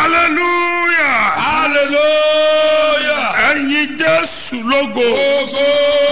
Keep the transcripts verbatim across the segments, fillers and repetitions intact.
hallelujah hallelujah. ẹ̀yin Jésù lógo Ogo.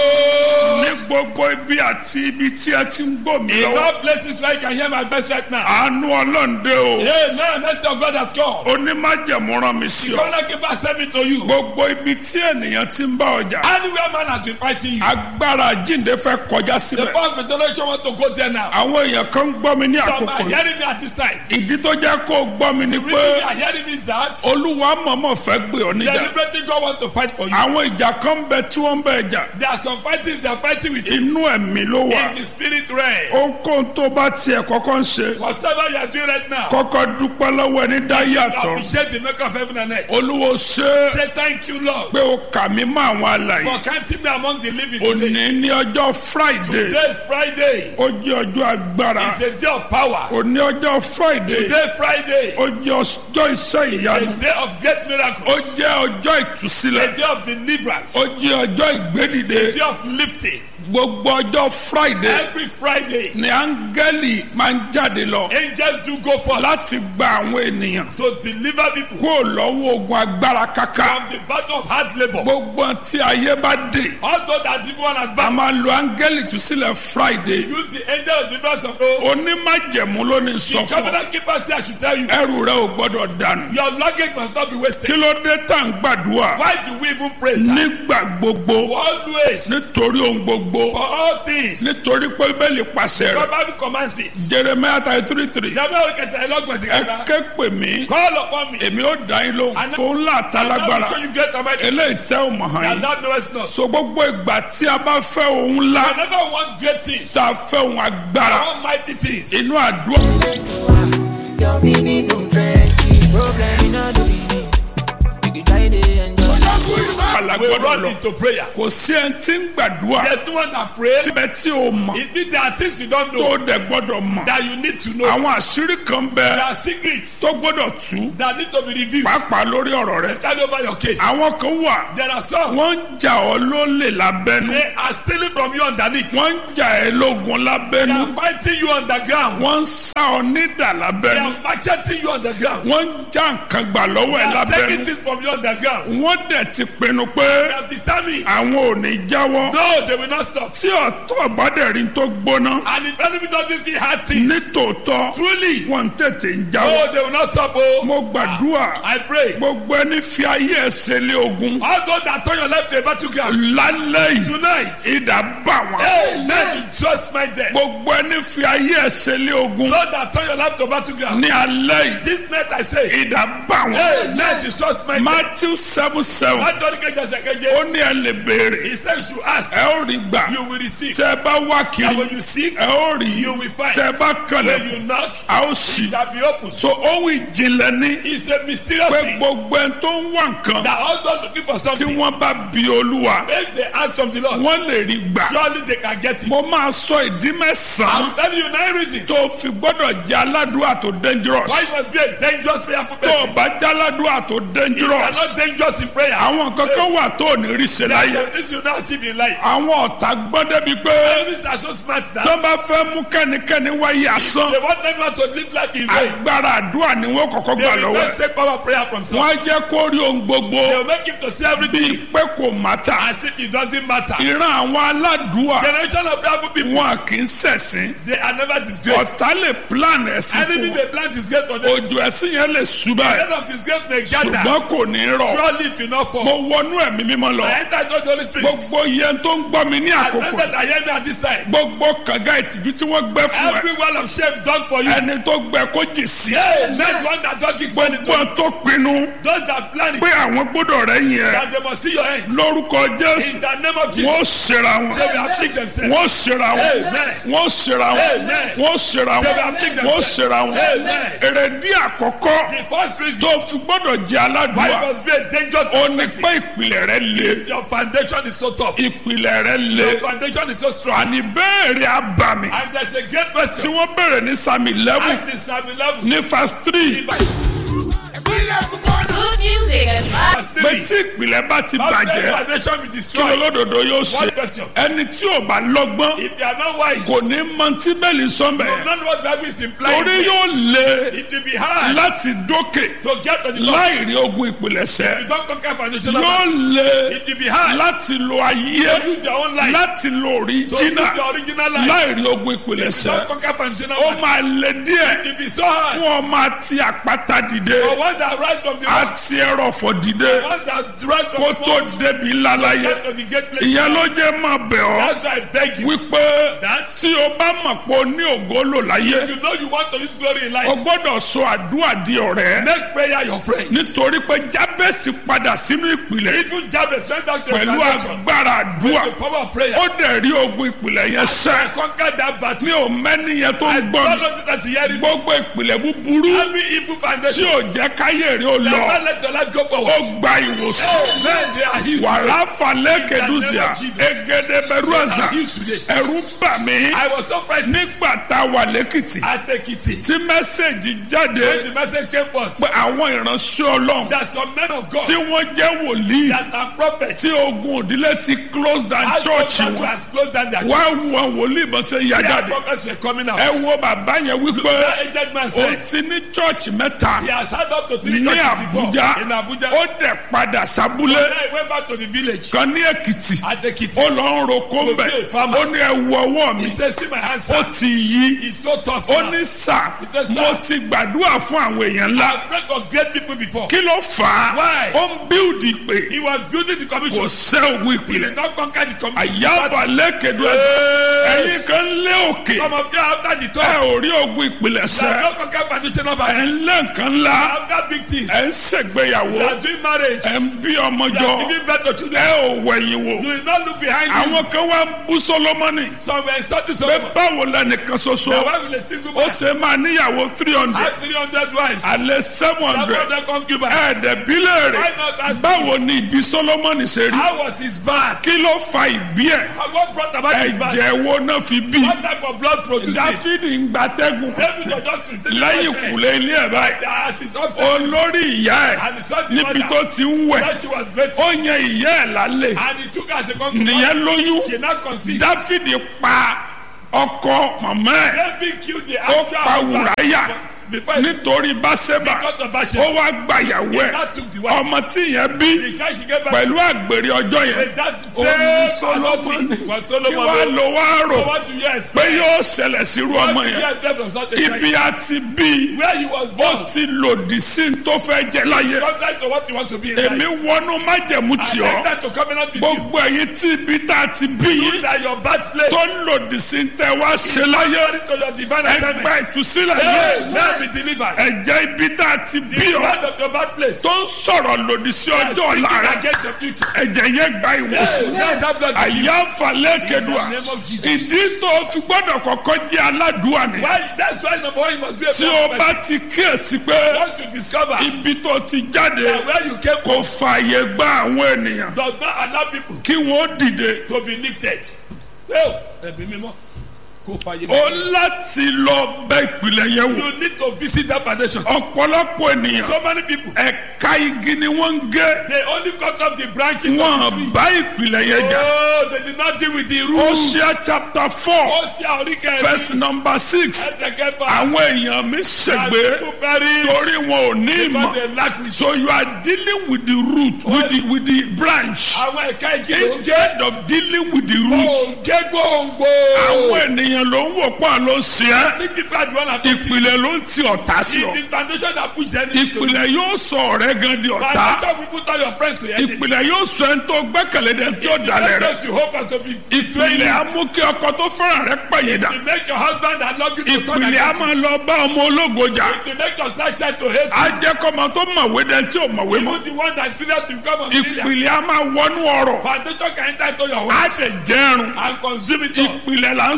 ní gbogbo ibi àti ibi tí ẹ ti ń gbọ́ mi In lọ́wọ́. all places where you can hear my voice right now. àánú Ọlọ́run dé o. Amen. Mercy of God has come. onímájẹ̀mú rán mi sí The ọ. covenant keeper sent me to you. gbogbo ibi tí ènìyàn ti ń bá ọjà. Anywhere man has been fighting you. agbára jíǹde fẹ́ kọjá The síbẹ̀. power of resurrection want to go there now. àwọn èèyàn kan ń gbọ́ mi ní Some are àkókò yìí. hearing me at this time. ìdí tó jẹ́ kó o gbọ́ mi ni The reason pé they are hearing me is that Olúwa mọ̀mọ́ fẹ́ gbé ọ níjà. deliberately God want to fight for you. àwọn ìjà kan bẹ tí wọ́n ń bẹ jà. There are some fightings they are fighting with you inú ẹ̀mí ló wà. in the spirit realm. ohunkóhun tó bá tiẹ̀ kọ́kọ́ ń ṣe. Whatever you are doing right now, kọ́kọ́ dúpẹ́ lọ́wọ́ ẹni dá yàtọ̀. appreciate the maker of heaven and earth. Olúwo ṣe Say thank you, Lord, pé o kà mí mọ́ àwọn alàyè. for counting me among the living today. òní ní ọjọ́ Friday. Today is Friday. ó jẹ́ ọjọ́ agbára. It's a day of power. òní ọjọ́ Friday. Today Friday. ó jẹ́ ọjọ́ iṣẹ́ A ìyanu. day of great ó miracles. jẹ́ ọjọ́ ìtúsílẹ̀. A day of deliverance. ó jẹ́ ọjọ́ ìgbédìde. A day of lifting. gbogbo ọjọ́ Friday Every Friday, ni áńgẹ́lì máa ń jáde lọ angels do go forth láti gba àwọn ènìyàn to deliver people kúrò lọ́wọ́ ogun agbára káká. from the battle of hard labor. gbogbo tí ayé bá dé Although that everyone has a bound, máa lo áńgẹ́lì ìtúsílẹ̀ Friday. use the angel of deliverance of God. onímájẹ̀mú ló ní sọ The fún ọ covenant keeper say I should tell you, ẹrù rẹ ò gbọ́dọ̀ dànù. your luggage must not be kí wasted. ló dé tá à ń gbàdúrà Why do we even praise that? nígbà gbogbo Always, nítorí ohun gbogbo for all things, nítorí pé bẹ́ẹ̀lì pàṣẹ God rẹ̀. Bible commands it. Jeremiah thirty three three Jàmbá òkè tẹ̀lé lọ́gbọ̀n sí ẹ kẹta. ké pè mí Call upon me. èmi ó dá yín lóhùn tó ńlá And I àtàlágbára will show you great and mighty eléyìí tẹ́ ò mọ̀ hàn and yín. thou knowest not. so gbogbo ìgbà tí a bá fẹ́ ohun ńlá Whenever we want great things, tá a fẹ́ ohun I agbára want mighty things. inú àdúrà. Your meaning no trenches. Problem in all the meaning. You can try to enjoy. We alágbọ́dọ̀ run lọ into prayer. kò sí ẹni tí ń gbàdúrà There's no one that prays. síbẹ̀ tí o mọ̀ It means there are things you don't tó know dẹ̀ gbọ́dọ̀ mọ̀. that you need to know. àwọn àṣírí kan bẹ There are secrets tó gbọ́dọ̀ tú that need to be revealed. pàápàá lórí ọ̀rọ̀ rẹ. Tell over your case. àwọn kan wà There are some, wọ́n ń jà ọ́ lólè lábẹ́nú they are stealing from you underneath. wọ́n ń jà ẹ́ lógun They lábẹ́nú are fighting you underground. wọ́n ń sá ọ nídà They lábẹ́nú are macheting you underground. wọ́n ń já nǹkan gbà lọ́wọ́ They ẹ̀ are taking lábẹ́nú things from you underground. wọ́n dẹ̀ ti pinnu pé They have determined, àwọn ò ní jáwọ́ no, they will not stop. tí ọ̀tọ̀ bàdẹ̀rí tó gbóná And if enemy doesn't see hard things, nítòótọ́ truly, wọ́n ń tètè ń jáwọ́. no, they will not stop. Oh, mo gbàdúrà I pray. gbogbo ẹni fi ayé ẹsẹ̀ lé ogun All those that turn your life to a battleground lálẹ́ yìí tonight, ìdá bá wọn. hey, let you just my death. gbogbo ẹni fi ayé ẹsẹ̀ lé ogun Those that turn your life to battleground, ní alẹ́ yìí this night I say, ìdá bá hey, wọn. let you just my death. Matthew seven seven What don't you get ó ní ẹ lè béèrè He said you should ask, ẹ ó rí gbà you will receive. tẹ bá wá And kiri when you seek, ẹ ó rí you will find. tẹ bá When kànlẹ̀ you knock, a ó it ṣí. shall be open. so ohun ìjìnlẹ̀ ní It's a mysterious pé thing gbogbo ẹni tó ń wá nǹkan that all those looking for tí something, wọ́n bá bi olúwa if they ask from the Lord, wọ́n lè rí gbà. surely they can get it. mo máa sọ ìdí mẹ́sàn-án I'm telling you nine reasons tó fi gbọ́dọ̀ jẹ́ aládùúrà tó dangerous. why you must be a dangerous prayerful tó o person. bá jẹ́ aládùúrà tó You dangerous. are not dangerous in prayer. àwọn kankan wà tó ò ní rí ṣe There are láyé. some things you not achieve in life. àwọn ọ̀tá gbọ́ débi pé Enemies are so smart tó that bá fẹ́ mú kẹ́nikẹ́ni wáyé asán they want everyone to live life in vain. agbára àdúrà ni wọ́n kọ́kọ́ They gbà will lọ́wọ́ just ẹ̀. take power prayer from wọ́n á source. jẹ́ kó rí ohun gbogbo They will make him to see bíi everything pé kò mátà. as if it doesn't matter. ìran àwọn aládùúà Generation of prayerful people, wọn kì í ṣẹ̀sìn. they are never disgraced. ọ̀tá lè plan ẹ̀sìn Enemy fún wọn. may plant disgrace for them. òjò ẹ̀sìn yẹn lè ṣubá ẹ̀ Instead of disgrace may gather. ṣùgbọ́n kò ní rọ̀. Surely it will not fall. mo wọnú ẹ̀mí mímọ́ lọ. I enter into the Holy Spirit. gbogbo yẹn tó ń gbọ́ mi ní I àkókò enter that hear me at this time. gbogbo kànga ìtìjú tí wọ́n gbẹ́ fún ẹ Every wall of shame done for you. ẹni tó gbẹ́ kó jì sí Hey, let one that don't give money gbogbo to tó pinnu those that plan it, pé àwọn gbọ́dọ̀ rẹ̀ yẹn that they must see your end. lórúkọ Jésù In the name of Jesus, wọ́n ṣera wọn they will afflict themselves. wọ́n ṣera wọn Amen. wọ́n ṣera wọn Amen. wọ́n ṣera They will wọn afflict wọ́n themselves. ṣera wọn Amen. èrèdí àkọ́kọ́ The first reason tó fi gbọ́dọ̀ jẹ́ why aládùúgbà you must be a dangerous ó ní person. pé ìpìlẹ̀ rẹ̀ le Your foundation is so tough. ìpìlẹ̀ rẹ̀ le Your foundation is so strong. àní béèrè abàmì And there's a great tí question. wọ́n béèrè ní Psalm eleven Ask in Psalm eleven. ní verse three. Good music and vibes. Verse pé tí ìpìlẹ̀ bá ti How can bàjẹ́ foundation be kí destroyed? olódodo yóò ṣe One question. ẹni tí ò bá lọ́gbọ́n If they are not wise, kò ní mọ tí bẹ́ẹ̀lì sọ́mbẹ̀ you don't know what Bible is implying. torí yóò lé It will be hard láti dókè to get to the top. láì rí ogun ìpìlẹ̀ṣẹ̀ You don't conquer foundational yóò matters. lé It will be hard láti lo ayé to use your own life. láti lo To use òríjínà your original life. láì rí ogun You ìpìlẹ̀ṣẹ̀ don't conquer foundational ó matters. máa lé díẹ̀ It will be so hard. fún ọmọ àti àpáta dìde For one that rise from the rock, àti ẹrọ̀fọ̀ dìde one that rise from kó the tó rock, débi ńlá láyé get to the gate place. ìyẹn ló jẹ́ máa bẹ̀ ọ́ That's why I beg you. wípé That tí o bá mọ̀ pé o ní ògo lò láyé you know you want to use glory in o life. gbọ́dọ̀ sọ àdúrà di ọ̀rẹ́ Make prayer your friend. nítorí pé jábẹ́sì padà sínú ìpìlẹ̀ Even Jabez went down to a pẹ̀lú foundation. agbára àdúrà The power of prayer. ó dẹ̀ rí ogun ìpìlẹ̀ yẹn I sẹ́ conquered that battle. mi ò mẹ́ni yẹn tó ń gbọ́ God mi knows that he heard it. gbogbo ìpìlẹ̀ búburú Every evil tí foundation. ò jẹ́ káyé rí ó That lọ not let your life go ó forward. gba ìwòsàn Oh, man, they are healed. wàrà falẹ̀ kẹdùsíà Jesus. egede bẹ̀rù They àzà are healed today. ẹ̀rù bà mí I was so frightened. nígbà tá a wà lẹ́kìtì I take it. tí mẹ́sẹ̀gì jáde When the message came forth, pé àwọn ìránṣẹ́ ọlọ́run that some men of God tí wọ́n jẹ́ wòlíì that are prophets tí ogun òdílé ti close down has church that wọn has closed down their wá churches. wo wòlíì bó ṣe yá Their jáde prophets were coming out. ẹ wo bàbá yẹn wípé That aged man ó said ti ní church mẹ́ta he has had up to three ní churches before Àbújá in Abuja. ó dẹ̀ padà sábúlé Then he went back to the village kan ní Èkìtì at Ekiti. ó lọ ń roko ń bẹ̀ To be a farmer. ó ní ẹ wo ọwọ́ mi He said, see my hands, ó sir. ti yí It's so tough ó now. ní sà said, mo "Sir." ti gbàdúrà fún àwọn èèyàn ńlá I've prayed for great people before. kí ló fà á Why? ó ń bíldì pé He was building the kò commission. sẹ́ ogun He ìpìlẹ̀ did not conquer the commission. àyàbà lẹ́kẹ̀dọ́ Hey. ẹ̀yin kan lé òkè Some of you after the ẹ talk, ò rí ogun ìpìlẹ̀ they have sẹ́ not conquered foundational ẹ̀ battle. ń lé nǹkan ńlá After big things, ẹ̀ ń ṣègbéyàwó they are doing marriage. ẹ̀ ń bí ọmọ They jọ are giving birth to ẹ children. ò wẹ̀yìn wò You will not look behind you. àwọn kan wá ń bú Sólómọ́nì Some were insulting pé Solomon. báwo lẹ́nìkan ṣoṣo The wife with a single ó man ṣe máa níyàwó three hundred had three hundred wives. alẹ́ seven Some hundred of them concubines. ẹ̀ẹ́dẹ̀bílẹ̀ rẹ̀ Why not ask báwo ni ìbí Sólómọ́nì ṣe rí how was his birth? kí ló fa ìbí ẹ̀ What brought about his birth? ẹ̀jẹ̀ wo náà fi bí What type of blood produced it? Dáfídì ń gbatẹ́gùn David was just receiving lẹ́yìn fresh air. ìkùlé ilé ẹ̀ báyìí That is upset. olórí ìyá ẹ̀ And he saw the níbi mother tó ti ń wẹ̀ that she was better. ó yan ìyá ẹ̀ lálẹ́ And he took her as a concubine. nìyẹn lóyún She now conceived. Dáfídì pa ọkọ màmá ẹ̀ David killed the ó actual pa husband Wùráyà before he nítorí Báṣẹ́bà got the ó Bathsheba. wá gbàyàwó He ẹ̀ now took the wife. ọmọ tí yẹn bí The child she gave back pẹ̀lú àgbèrè ọjọ́ yẹn to that ó ní same Sólómọ́nì adultery was kí Solomon. wàá lọ wá rò So what do you pé expect? yóò ṣẹlẹ̀ sírú What ọmọ do you yẹn expect from such a ibi child? àti bí Where he was ó born. ti lòdì sí n tó fẹ́ jẹ láyé Contrary to what you want to be in èmi life. wọnú májẹ̀mú I tì ọ́ enter to covenant with you. gbogbo ẹ̀yin tí ibi tá a ti bí You yín that your birthplace tó ń lòdì sí n tẹ́ wá ṣe láyé according to your divine ẹgbẹ́ assignment. ìtúsílẹ̀ Hey, yìí now be delivered. ẹ̀jẹ̀ ibi tá a ti bí The ọ́ blood of your birthplace. tó ń sọ̀rọ̀ lòdì sí ọjọ́ ọ̀la Speaking rẹ̀ against your future. ẹ̀jẹ̀ yẹn gba Hey, ìwòsàn now that blood is healed. àyà falẹ̀ kẹdùà In the name of Jesus. ìdí tó o fi gbọ́dọ̀ kọ́kọ́ jẹ́ aládùúà ni Why? That's why number one you must be a tí o proper bá person. ti kíyèsí pé Once you discover ibi tó ti jáde that where you came kò from fààyè gba àwọn ènìyàn does not allow people kí wọ́n dìde to be lifted. Well, ẹ̀mí mímọ́ kò fàyè. o láti lọ bẹ ìpìlẹ̀ yẹn wò You need to visit that foundation. ọ̀pọ̀lọpọ̀ ènìyàn So many people, ẹ̀ka igi ni wọ́n ń gé they only cut off the branches of the wọ́n tree. bá ìpìlẹ̀ yẹn jà Oh, they did not deal with the roots. Hosea chapter four Ó ṣe àríkẹ́ verse number six ẹ̀ẹ́dẹ̀kẹ́fà. àwọn èèyàn mi ṣègbé People bury torí wọn ò ní because ìmọ̀ they lack wisdom. so you are dealing with the root with the with the branch Àwọn ẹ̀ka igi ló ń gé. instead of dealing with the root Òǹgé gbòǹgbò. àwọn ènìyàn ló ń wò pọ̀ ló ń ṣe é Think people are the one that put it. ìpìlẹ̀ ló ń ti ọ̀tá sí ọ It is foundation that puts the enemy to ìpìlẹ̀ yóò sọ ọ̀rẹ́ gan di ọ̀tá foundation will put all your friends to your enemy. ìpìlẹ̀ yóò sọ ẹni tó gbẹ́kẹ̀lé dẹ tí ó dalẹ̀ rẹ Because you hope and to be betrayed. ìpìlẹ̀ á mú kí ọkọ tó fẹ́ràn rẹ pẹ̀yìndà To make your husband that love you to turn ìpìlẹ̀ á against you. máa lọ bá ọmọ ológo jà To make your slight child to hate á jẹ́ kọ́mọ tó mọ̀wé dẹ tí ò mọ̀wé you. mọ́ Even the one that failure to become a failure. ìpìlẹ̀ á máa wọnú ọ̀rọ̀ Foundation can enter into your á home tẹ̀ jẹ́rùn and consume it all. ìpìlẹ̀ là ń sọ yìí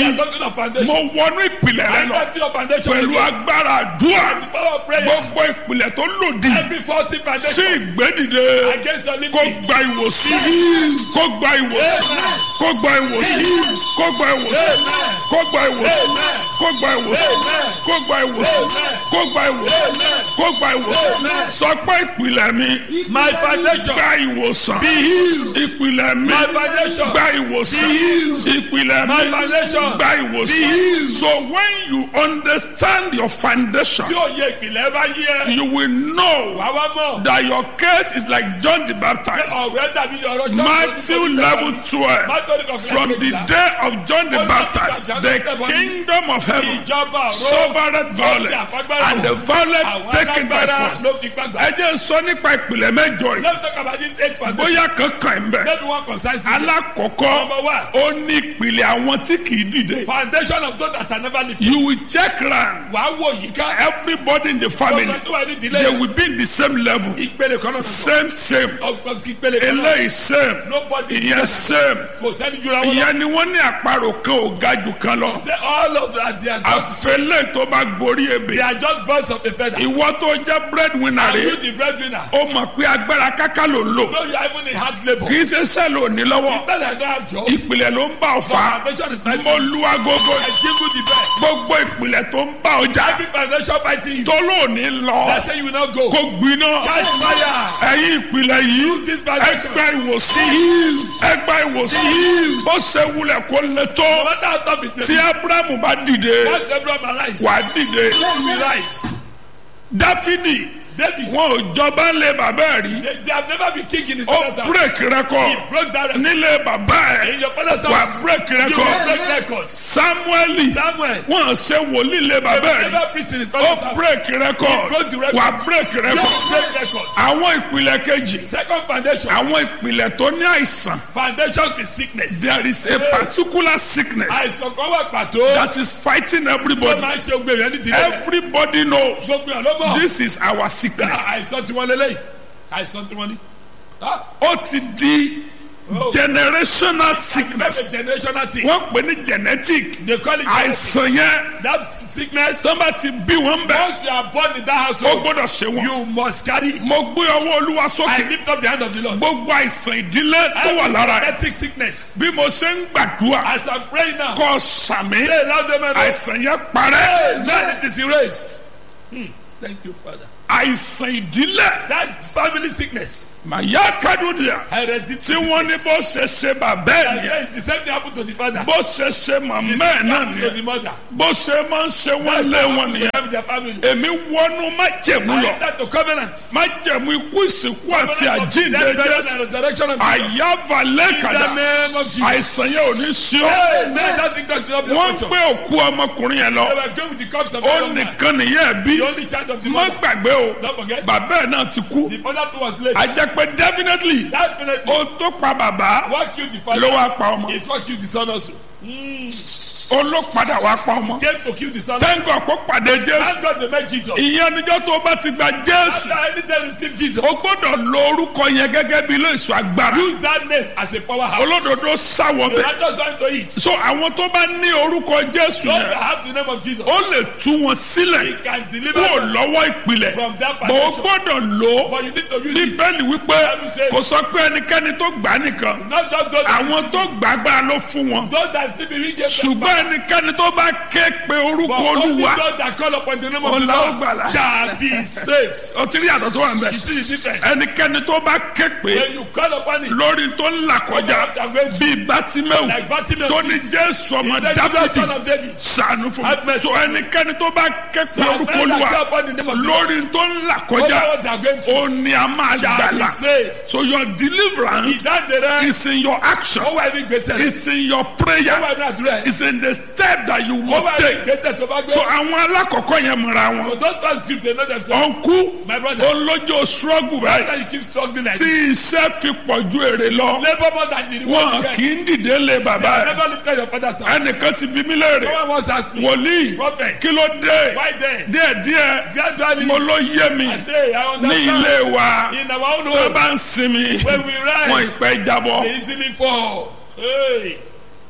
yìí talking of mo foundation. wọnú ìpìlẹ̀ rẹ lọ Enter your foundation. pẹ̀lú agbára àdúrà The power of prayer. gbogbo ìpìlẹ̀ tó lòdì Every faulty sí foundation ìgbédìde against your kó living. gba ìwòsàn kó gba ìwòsàn kó gba ìwòsàn kó gba ìwòsàn kó gba ìwòsàn kó gba ìwòsàn kó gba ìwòsàn kó gba ìwòsàn kó gba ìwòsàn sọ pé ìpìlẹ̀ mi My foundation. gba ìwòsàn Be healed. ìpìlẹ̀ mi My foundation. gba ìwòsàn ìpìlẹ̀ My mi foundation. gba ìwòsàn so when you understand your foundation Tí òye ìpìlẹ̀ bá yí ẹ. you will know Wà wá mọ̀. that your case is like John the Baptist. Ọ̀rẹ́ dàbí ọ̀rọ̀ John. Matthew level twelve. From the day of John the Baptist, the kingdom of heaven Ìjọba ọ̀rọ̀. suffered violence, and the violent taken by force. ló fi gbàgbà. Ẹ jẹ́ sọ nípa ìpìlẹ̀ mẹ́jọ yìí. Let's talk about this eight foundation. Bóyá kankan ń bẹ̀. Let me one concise. Alákọ̀ọ́kọ́, Number one. ó ní ìpìlẹ̀ àwọn tí kì í dìde. Foundation of those that are never lifted. You will check round. Wàá wò yìí ká. Everybody in the family, Ọgbọ́n tó wà ní ìdílé. they will be in the same level. Ìpele kan náà. Same same. Ọgbọ́n ìpele kan náà. Eléyìí same. Nobody. Ìyẹn same. Kò sẹ́ni jura wọn lọ. Ìyẹn ni wọ́n ní àparò kan ò ga jù kan lọ. Say all of that they are just Àfẹlẹ́ tó bá gorí they ebè. are just birds of a feather. Ìwọ tó jẹ́ breadwinner Are you rẹ̀. the breadwinner? Ó mọ̀ pé agbára káká ló ń lò. No, you are even in hard labour. Kì í ṣe sẹ́ẹ̀lì òní lọ́wọ́. Because I don't have job. Ìpìlẹ̀ ló ń bá ọ fà á. Foundation is fighting. Mo lu agogo. I give you the best. Gbogbo ìpìlẹ̀ tó ń bá ọjà. Every foundation fighting you. Tó lóòní lọ. They say you will not go. Kó gbiná. Catch fire. Ẹ̀yin ìpìlẹ̀ yìí. This foundation. Ẹgbẹ́ ìwòsàn. Ẹgbẹ́ ìwòsàn. Bó ṣe wulẹ̀ kó le No tó. matter how tough it may Tí be. Ábúráhámù bá dìde. Once Abraham arise. Wà á dìde. We rise. Dáfídì. David. Wọn ò jọba ńlẹ̀ bàbá ẹ̀ rí. They, they have never been king in his Ó father's house. break record. He broke that record. Nílé bàbá In ẹ̀. your father's Wà house. break You will record. break records. Samueli. Samuel. Wọ́n ṣe wòlíì lé They bàbá will ẹ̀ rí. never preach in his father's Ó house. break record. broke the record. Wà break You record. will break records. Àwọn ìpìlẹ̀ kejì. Second foundation. Àwọn ìpìlẹ̀ tó ní àìsàn. Foundation with sickness. There is a particular sickness Àìsàn kan wà pàtó. that is fighting Tó everybody. máa ń ṣe gbé rẹ̀ nídìí rẹ̀. Everybody knows Gbogbo ẹ̀ ló mọ̀. this is our sickness. Àìsàn tí wọ́n lélẹ́yìí. Àìsàn tí wọ́n ní. Ah, Ó ti di oh. generational That's sickness. a generational thing. Wọ́n pè ní genetic. They call it genetics. Àìsàn yẹn That sickness. tó bá ti bí wọn bẹ̀. Once you are born in that Ó household, gbọ́dọ̀ ṣe wọn. you must carry it. Mo gbé ọwọ́ Olúwa I sókè. lift up the hand of the Lord. Gbogbo àìsàn ìdílé tó wà lára ẹ̀. Genetic sickness. Bí mo ṣe ń gbàdúrà As I'm praying now, kọ́ sàmì. say loud amen. Àìsàn yẹn parẹ́. Man, it is erased. Hmm. Thank you, Father. Àìsàn ìdílé. That family sickness, Màyá Kadúdìá. hereditary Tí wọ́n ní sickness. bó ṣe ṣe bàbá ẹ̀ And nìyẹn. yes, the same thing happened to the father. Bó ṣe ṣe The màmá same ẹ̀ thing náà happened to the nìyẹn. mother. Bó ṣe máa ń ṣe wọ́n That's lé what wọn happened to nìyẹn. them, their family. Èmi wọnú májẹ̀mú I lọ. enter to covenant. Májẹ̀mú ikú ìsìnkú àti Covenant of àjíǹde death, burial, Jésù. and resurrection of Jesus. Àyàfà In lẹ́kàdá. the name of Jesus. Àìsàn yẹn ò ní sí ọ́. Hey, man, that thing does not be Wọ́n a gbé òkú ọmọkùnrin yẹn They lọ. were going with the cups of Ó the young man. nìkan nìyẹn bí. The only child of the Má mother. gbàgbé o. Don't forget. Bàbá ẹ̀ náà ti kú. The father too was late. A jẹ́ pé definitely Definitely. ó tó pa bàbá What killed the ló father? wá pa ọmọ. It's what killed the son also. Ó ló padà wá pa ọmọ. Came to kill the son. Tẹ́ńgọ̀ kó pàdé Jésù. Thank God they met Jesus. Ìyẹn níjọ́ tó bá ti gba Jésù. After any time you receive Jesus, O gbọ́dọ̀ lo orúkọ yẹn gẹ́gẹ́ bí ilé ìṣọ́ agbára. use that name as a powerhouse. Olódodo sáwọ The bẹ̀. righteous going to eat. So àwọn tó bá ní orúkọ Jésù Those that yẹn, have the name of Jesus, ó lè tú wọn He sílẹ̀ can deliver kúrò them lọ́wọ́ ìpìlẹ̀. from that Bó o foundation. gbọ́dọ̀ lò ó. But you need to use it. Bíbélì wípé kò sọ pé ẹnikẹ́ni tó gbà á nìkan. Not just those, Àwọn tó gbà agbára ló fún wọn. those that see me reach them. Ṣùgbọ́n ẹnikẹ́ni tó bá ké pe orúkọ But only Olúwa. those that call upon the name of the Ọlá ó Lord gbàlà. shall be saved. O ti rí àtọ̀ tó wà ń bẹ̀. You see the difference? Ẹnikẹ́ni tó bá ké pe When you call upon it, lórí tó ń là kọjá bíi Bátímẹ́ù like Bartimaeus, tó ní Jésù ọmọ the Jesus son Dáfídì of David, ṣàánú fún Have mi. mercy. So ẹnikẹ́ni tó bá ké pe so orúkọ men that Olúwa call upon the name of the Lord, lórí tó ń là over kọjá what they are going through, ó ní a máa shall be gbàlà. saved. So your deliverance Ìdáǹdè rẹ, is in your action, ó wà ní gbèsè rẹ, is in your ó prayer, wà ní àdúrà rẹ, is in the step that you ó must wà ní take. gbèsè tó bá gbé. So àwọn alákọ̀ọ́kọ́ yẹn múra wọn. So those first script they know themselves. Ọ̀nkú My brother, olójó struggle after báyìí you keep struggling like tí this, iṣẹ́ fi pọ̀ ju èrè lọ. labour more than the reward Wọn you kì get. í dìde lé They bàbá ẹ̀. never look at your father's house. Ẹnìkan ti bí mí léèrè. Someone once asked me, Wòlíì Prophet, kí ló dé? why then? Díẹ̀díẹ̀ Gradually, mo ló yé mi I say, I ní ilé understand. wa In our own tó home, bá ń sinmi when we wọn rise, ìpẹ́ jábọ́. they easily fall. Hey.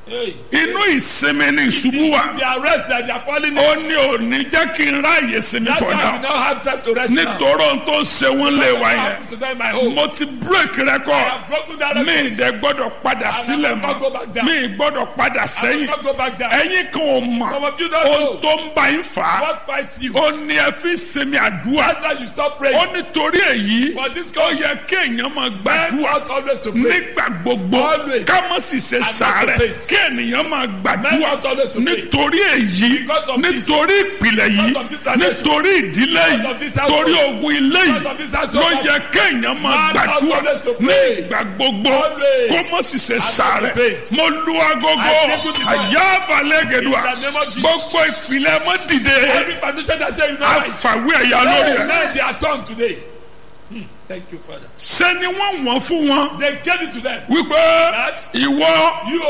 Hey. inú ìsinmi ni ìṣubú wa. The arrest that they are falling ó in. ní òní jẹ́ kí n ráàyè sinmi That's for why we now. now have time to rest now. nítorí ohun tó ń ṣe wọ́n lé wa What yẹn. happens to them in my home? mo ti break I record. have broken that mi record. ìdẹ gbọ́dọ̀ padà sílẹ̀ will not go mọ́. back down. mi gbọ́dọ̀ padà I will sẹ́yìn. not go back down. ẹ̀yin kan ò Some mọ̀. of you don't ohun know tó ń bá yín fà á. what fights you. ó ní ẹ fi sinmi àdúrà. That's why you stop praying. ó nítorí èyí. For this ó cause, yẹ kéèyàn máa men gbàdúrà. ought always to pray. nígbà gbogbo Always. ká má sì ṣe not to sàárẹ̀ faint. kí ènìyàn máa Men gbàdúrà ought always to pray. nítorí èyí Because of this. nítorí ìpìlẹ̀ yìí Because of this foundation. nítorí ìdílé Because yìí of this household. torí ogun ilé Because yìí of this household. ló yẹ kéèyàn máa Man ought gbàdúrà always to ní pray. ìgbà gbogbo Always. kó má sì ṣe not to sàárẹ̀ faint. mo lu agogo I take good advice. àyàbálẹ̀gẹ̀dùà In the name of Jesus. gbogbo ìpìlẹ̀ mọ́ dìde Every foundation that say you know right. àfàwé ẹ̀yà lórí Hey, ẹ̀ now they are tongue today. Hmm. Thank you, Father. ṣé ni wọ́n wọ́n fún wọn They gave it to them. wípé That ìwọ you,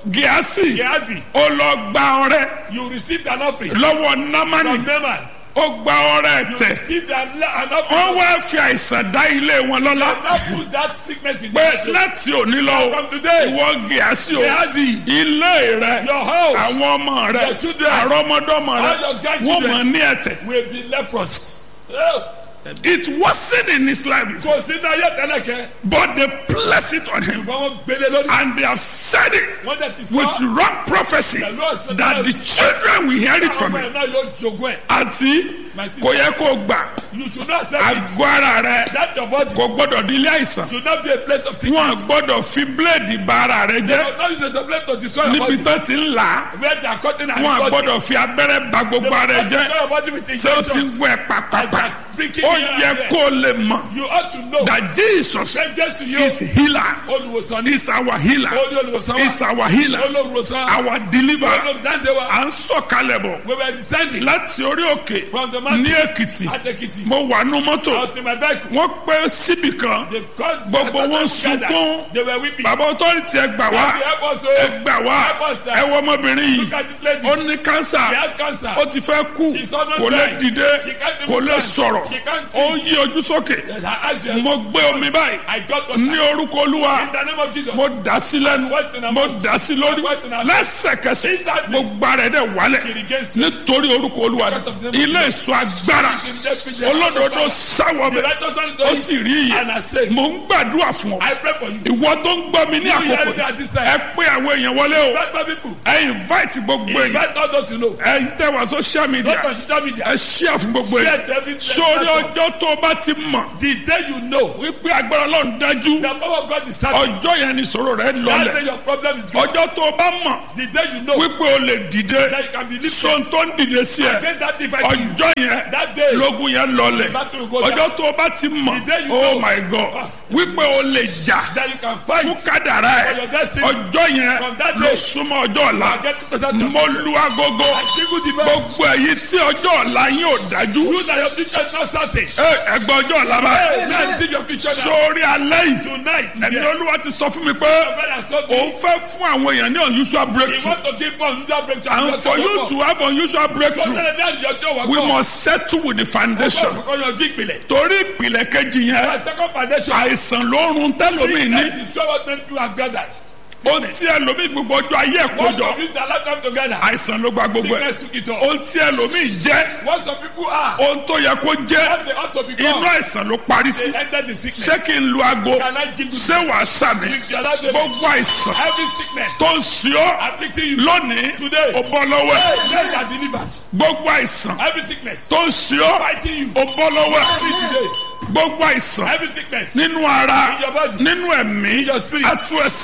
gíásì Gehazi, ó lọ gba ọrẹ you received an offering lọ́wọ́ námánì from Naaman. ó gba ọrẹ You tẹ̀ received an, an wọ́n offering. wá fi àìsàn dá ilé wọn lọ́lá Now put that sickness in pé your nation. láti òní lọ From today, ìwọ gíásì o Gehazi, ilé rẹ your house àwọn ọmọ rẹ your children, àrọmọdọ́mọ rẹ all your grandchildren, wọ́n mọ̀ ní ẹ̀tẹ̀ will be leprous. Oh, it wasn't in his life before, kò sí náà yẹ tẹ́lẹ̀ kẹ́. but they placed it on him Ṣùgbọ́n wọ́n gbélé lórí. and they have said it Wọ́n dẹ̀ ti with sọ. wrong prophecy Pẹ̀lú ọ̀sẹ̀ that the children will hear it from ọmọ him ẹ̀ náà yóò jogún ẹ̀. àti My sister, kò yẹ kó gbà you should not accept it. àgọ́ ara rẹ That your body kò gbọ́dọ̀ di ilé àìsàn should not be a place of wọn sickness. gbọ́dọ̀ fi bíléèdì bà ara rẹ jẹ́ But now you should place to destroy your níbi body. tó ti ń là á Where they are cutting and wọn cutting. gbọ́dọ̀ fi abẹ́rẹ́ bà They gbogbo will ara rẹ not jẹ́ destroy your body with ṣé o ti ń injections. gbọ́ ẹ pàpàpà Preaching ó here and yẹ there. kó o lè mọ̀ You ought to know that Jesus that Jesus you is healer olùwòsàn ní is our healer olú olùwòsàn is wa our healer olùwòsàn our deliverer olùdáǹdè wa. à ń sọ̀kalẹ̀ bọ̀ We were descending láti orí òkè from the mountain ní Èkìtì at Ekiti. mo wà nú mọ́tò I was in my vehicle. wọ́n pẹ́ síbì kan They called Gbogbo they wọn gathered. sunkún. They were weeping. bàbá ọtọ́rìtì ẹ gbà wá They help us ẹ to gbà wá help us, sir. ẹ wọ ọmọbìnrin Look yìí at this lady. ó ní kánsà She has cancer. ó ti fẹ́ kú She's almost kò lè dying. dìde She can't even kò lè stand. sọ̀rọ̀ She can't ó speak. yí ojú sókè And her eyes were- mo gbé omi báyìí I got what ní orúkọ Olúwa in the name of Jesus. mo dà sí lẹ́nu What in her mo mouth? dà sí lórí What in her mouth? lẹ́sẹ̀kẹsẹ̀ Instantly. gbogbo ara ẹ̀ dẹ̀ wálẹ̀ She regains strength. nítorí orúkọ Olúwa Because of the name of ilé ìsọ agbára olódodo sáwọ The bẹ̀ righteous one is ó doing sì rí and I iye say, mo ń gbàdúrà fún ọ I pray for you. ìwọ tó ń gbọ́ mi ní You hear àkókò me at this ẹ time. pé àwọn èèyàn wọlé o Invite my people. ẹ invite gbogbo èèyàn Invite all those you know. ẹ tẹ wá social media Not on social media. ẹ share fún gbogbo Share èèyàn to every sórí platform. ọjọ́ tó bá ti mọ̀ The day you know wípé agbára Ọlọ́run dájú the power of God is certain. ọjọ́ yẹn ni ìṣòro rẹ That day lọlẹ̀ your problem is gone. ọjọ́ tó bá mọ̀ The day you know wípé o lè dìde that you can be lifted sọ́n tó ń dìde sí ẹ against that device to you. ọjọ́ yẹn That day lógun yẹn lọlẹ̀ battle will go down. ọjọ́ tó bá ti mọ̀ The day you oh know my God wípé o lè jà that you can fún fight kádàrá for ẹ your destiny. ọjọ́ yẹn From that ló day, súnmọ́ ọjọ́ ọ̀la I get to present the mo future. lu agogo I single the best. gbogbo èyí tí ọjọ́ ọ̀la yín ò dájú You that your future is not certain. ẹ ẹgbẹ́ ọjọ́ ọ̀la bá Hey, now receive your future now. sórí alẹ́ yìí Tonight, ẹ̀mí yeah. Olúwa ti sọ fún mi pé God has told me òun fẹ́ fún àwọn èèyàn ní unusual he breakthrough want to give one unusual breakthrough. and for you to have unusual breakthrough we must settle with the foundation torí ìpìlẹ̀ kejì yẹn àìsàn ló ń run tẹ́lómi ní ohun tí ẹlòmíì gbogbo ọjọ́ ayé ẹ̀ kójọ àìsàn ló gba gbogbo ẹ̀ ohun tí ẹlòmíì jẹ́ ohun tó yẹ kó jẹ́ inú àìsàn ló parí sí ṣé kí n lu aago ṣé wàá sàmì gbogbo àìsàn tó ń ṣe ọ́ lónìí ó bọ́ lọ́wọ́ ẹ̀ gbogbo àìsàn tó ń ṣe ọ́ ó bọ́ lọ́wọ́ ẹ̀ gbogbo àìsàn nínú ara nínú ẹ̀mí àtúnṣe.